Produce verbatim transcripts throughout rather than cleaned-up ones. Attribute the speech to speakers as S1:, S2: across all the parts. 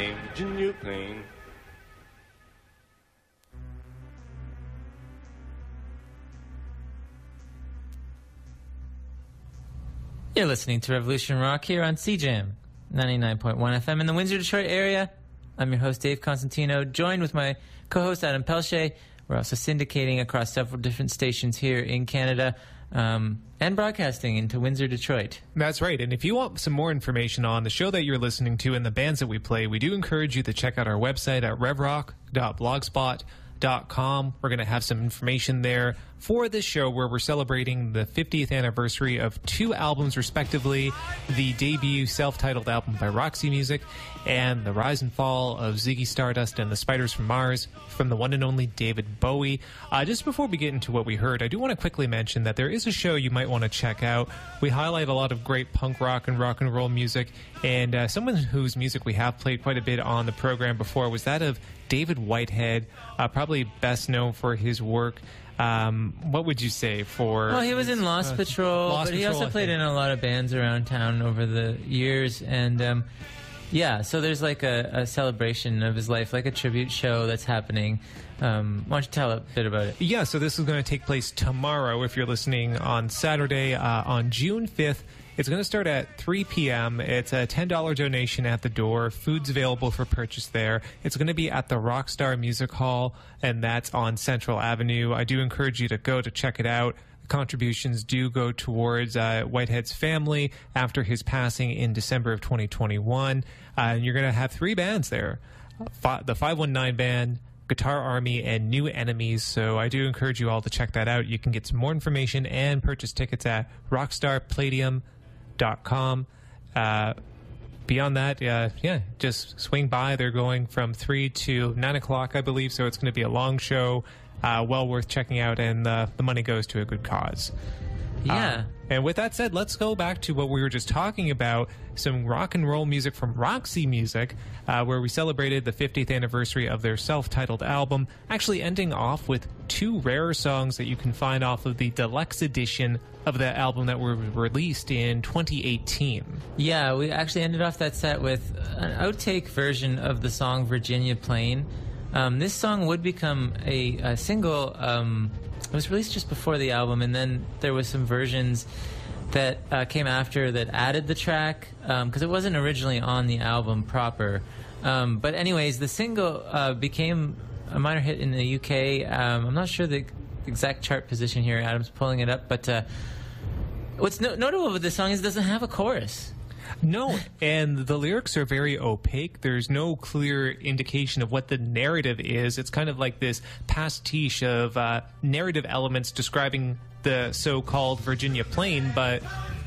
S1: Plain, Virginia Plain.
S2: You're listening to Revolution Rock here on C J A M ninety-nine point one F M in the Windsor, Detroit area. I'm your host, Dave Constantino, joined with my co-host, Adam Pelche. We're also syndicating across several different stations here in Canada um, and broadcasting into Windsor, Detroit.
S3: That's right. And if you want some more information on the show that you're listening to and the bands that we play, we do encourage you to check out our website at revrock dot blogspot dot com. We're going to have some information there for this show where we're celebrating the fiftieth anniversary of two albums respectively, the debut self-titled album by Roxy Music and the rise and fall of Ziggy Stardust and the Spiders from Mars from the one and only David Bowie. Uh, just before we get into what we heard, I do want to quickly mention that there is a show you might want to check out. We highlight a lot of great punk rock and rock and roll music, and uh, someone whose music we have played quite a bit on the program before was that of David Whitehead, uh, probably best known for his work. Um, what would you say for...
S2: Well, he was in Lost uh, Patrol, Lost but he Patrol, also played in a lot of bands around town over the years. And, um, yeah, so there's like a, a celebration of his life, like a tribute show that's happening. Um, why don't you tell a bit about it?
S3: Yeah, so this is going to take place tomorrow if you're listening on Saturday, uh, on June fifth. It's going to start at three p.m. It's a ten dollars donation at the door. Food's available for purchase there. It's going to be at the Rockstar Music Hall, and that's on Central Avenue. I do encourage you to go to check it out. The contributions do go towards uh, Whitehead's family after his passing in December of twenty twenty-one. Uh, and you're going to have three bands there. Fi- the five one nine Band, Guitar Army, and New Enemies. So I do encourage you all to check that out. You can get some more information and purchase tickets at rockstar palladium dot com. Uh, beyond that, uh, yeah, just swing by. They're going from three to nine o'clock, I believe, so it's going to be a long show. Uh, well worth checking out, and uh, the money goes to a good cause.
S2: Yeah.
S3: Uh, and with that said, let's go back to what we were just talking about, some rock and roll music from Roxy Music, uh, where we celebrated the fiftieth anniversary of their self-titled album, actually ending off with two rare songs that you can find off of the deluxe edition of the album that were released in twenty eighteen.
S2: Yeah, we actually ended off that set with an outtake version of the song Virginia Plain. Um, this song would become a, a single. Um, it was released just before the album, and then there was some versions that uh, came after that added the track, because um, it wasn't originally on the album proper. Um, but anyways, the single uh, became a minor hit in the U K. Um, I'm not sure the exact chart position here. Adam's pulling it up, but uh, what's no- notable with this song is it doesn't have a chorus.
S3: No, and the lyrics are very opaque. There's no clear indication of what the narrative is. It's kind of like this pastiche of uh, narrative elements describing the so-called Virginia Plain, but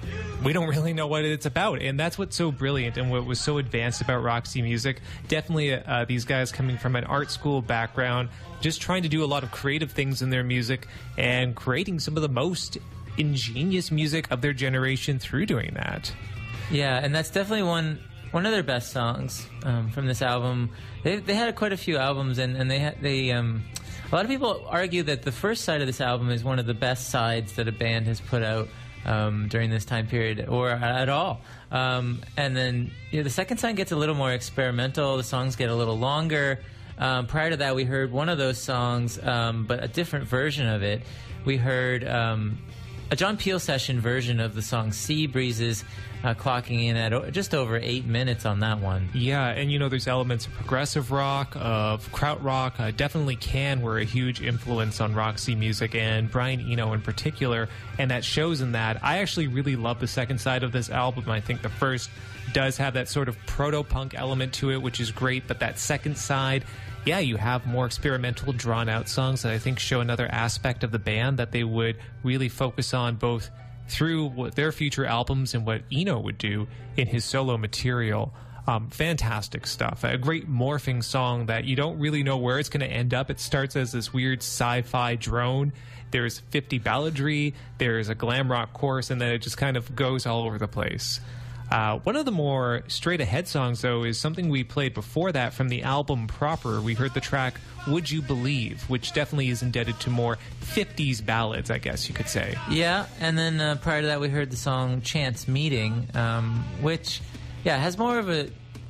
S3: we don't really know what it's about. And that's what's so brilliant and what was so advanced about Roxy Music. Definitely uh, these guys coming from an art school background, just trying to do a lot of creative things in their music and creating some of the most ingenious music of their generation through doing that.
S2: Yeah, and that's definitely one one of their best songs um, from this album. They they had quite a few albums, and and they had, they um, a lot of people argue that the first side of this album is one of the best sides that a band has put out um, during this time period, or at all. Um, and then you know, the second side gets a little more experimental. The songs get a little longer. Um, prior to that, we heard one of those songs, um, but a different version of it. We heard um, a John Peel session version of the song Sea Breezes, uh, clocking in at o- just over eight minutes on that one.
S3: Yeah, and you know, there's elements of progressive rock, of krautrock. Uh, definitely Can were a huge influence on Roxy Music, and Brian Eno in particular, and that shows in that. I actually really love the second side of this album. I think the first does have that sort of proto-punk element to it, which is great, but that second side, yeah, you have more experimental, drawn-out songs that I think show another aspect of the band that they would really focus on both through what their future albums and what Eno would do in his solo material. Um, fantastic stuff. A great morphing song that you don't really know where it's going to end up. It starts as this weird sci-fi drone. There's fifty balladry, there's a glam rock chorus, and then it just kind of goes all over the place. Uh, one of the more straight-ahead songs, though, is something we played before that from the album proper. We heard the track Would You Believe, which definitely is indebted to more fifties ballads, I guess you could say.
S2: Yeah, and then uh, prior to that, we heard the song Chance Meeting, um, which, yeah, has more of a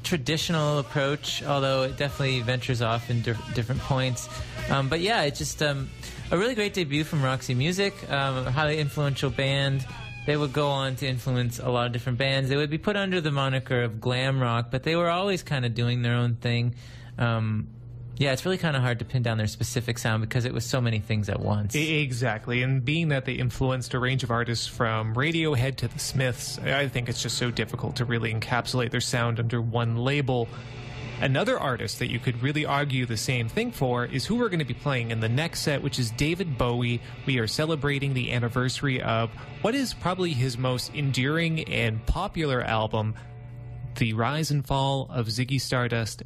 S2: traditional approach, although it definitely ventures off in di- different points. Um, but yeah, it's just um, a really great debut from Roxy Music, um, a highly influential band. They would go on to influence a lot of different bands. They would be put under the moniker of glam rock, but they were always kind of doing their own thing. Um, yeah, it's really kind of hard to pin down their specific sound because it was so many things at once.
S3: Exactly, and being that they influenced a range of artists from Radiohead to the Smiths, I think it's just so difficult to really encapsulate their sound under one label. Another artist that you could really argue the same thing for is who we're going to be playing in the next set, which is David Bowie. We are celebrating the anniversary of what is probably his most enduring and popular album, The Rise and Fall of Ziggy Stardust